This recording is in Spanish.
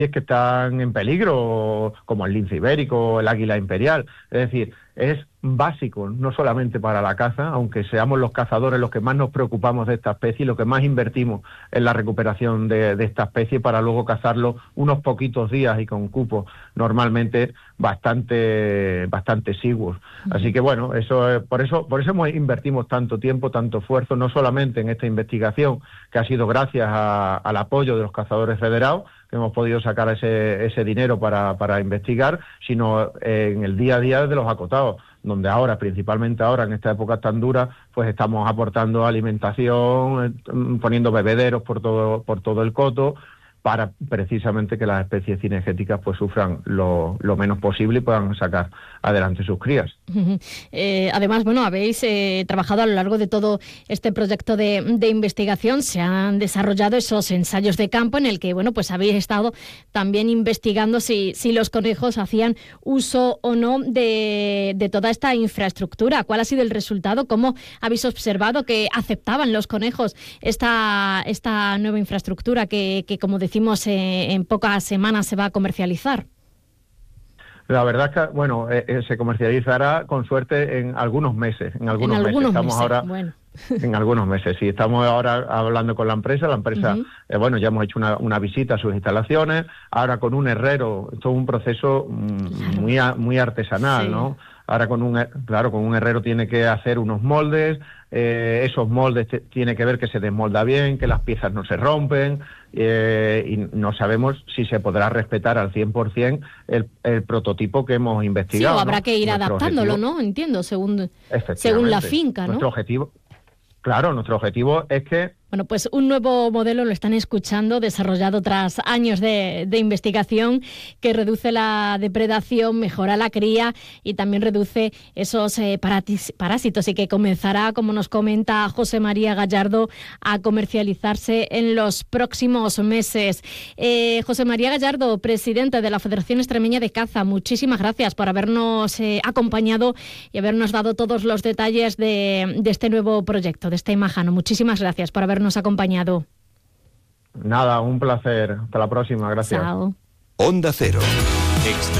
que están en peligro, como el lince ibérico, el águila imperial. Es decir, es básico, no solamente para la caza, aunque seamos los cazadores los que más nos preocupamos de esta especie y lo que más invertimos en la recuperación de esta especie para luego cazarlo unos poquitos días y con cupos normalmente bastante exiguos. Así que bueno, por eso invertimos tanto tiempo, tanto esfuerzo, no solamente en esta investigación, que ha sido gracias al apoyo de los cazadores federados, que hemos podido sacar ese dinero para investigar, sino en el día a día de los acotados, donde ahora, principalmente ahora, en esta época tan dura, pues estamos aportando alimentación, poniendo bebederos por todo el coto, para precisamente que las especies cinegéticas pues sufran lo menos posible y puedan sacar adelante sus crías. Además, bueno, habéis trabajado a lo largo de todo este proyecto de investigación. Se han desarrollado esos ensayos de campo en el que, bueno, pues habéis estado también investigando si los conejos hacían uso o no de toda esta infraestructura. ¿Cuál ha sido el resultado? ¿Cómo habéis observado que aceptaban los conejos esta nueva infraestructura que como decimos, en pocas semanas se va a comercializar? La verdad es que, bueno, se comercializará con suerte en algunos meses. En algunos meses. Estamos ahora, bueno. En algunos meses, sí. Estamos ahora hablando con la empresa. La empresa, bueno, ya hemos hecho una visita a sus instalaciones. Ahora con un herrero, esto es un proceso muy artesanal, sí, ¿no? Ahora con un herrero tiene que hacer unos moldes. Esos moldes tiene que ver que se desmolda bien, que las piezas no se rompen, y no sabemos si se podrá respetar al 100% el prototipo que hemos investigado. Sí, o habrá, ¿no?, que ir nuestro adaptándolo, objetivo, ¿no? Entiendo, según la finca, ¿no? Nuestro objetivo es que... Bueno, pues un nuevo modelo, lo están escuchando, desarrollado tras años de investigación, que reduce la depredación, mejora la cría y también reduce esos parásitos, y que comenzará, como nos comenta José María Gallardo, a comercializarse en los próximos meses. José María Gallardo, presidente de la Federación Extremeña de Caza, muchísimas gracias por habernos acompañado y habernos dado todos los detalles de este nuevo proyecto, de esta imágeno. Muchísimas gracias por habernos acompañado. Nada, un placer. Hasta la próxima. Gracias. Chao. Onda Cero.